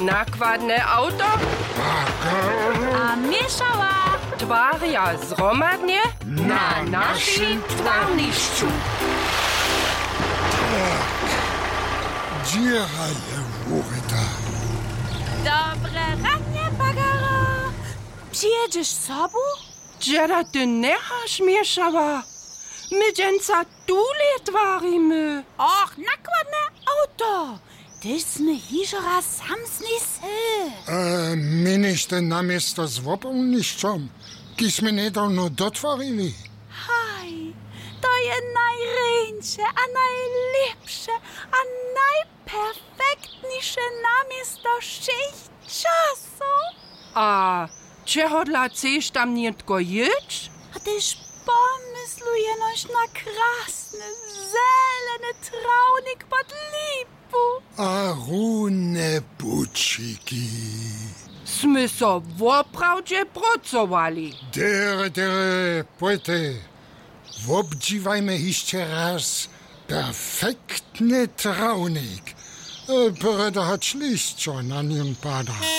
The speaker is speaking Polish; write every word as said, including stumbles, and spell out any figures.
Nakładne auto? A mieszała Twaria zromadnie na naszym twarniszczu. Dziera je wóryta. Dobre ranie, bagara. Przyjedziesz sobą? Dziera, ty nechasz mieszała. My dżęca tule twarimy. Och, nakładne auto. Tyś sme hižo raz samsny sy. E, my nište namiesto z wopolnišćom, ki sme nedavno dotvorili. Haj, to je najrejnsze, a najlepsze, a najperfektniejsze namiesto všech časov. A čehodla chceš tam nietko jeć? A tyś pomyslujenoś na krasny, zeleny traunik pod lipu. A rune bučiki. Sme so woprawdźe pracowali. Dere, dere, pojte. Wobdziwajmy jeszcze raz perfektny traunik. E, Pereda hat liśćo na nim pada.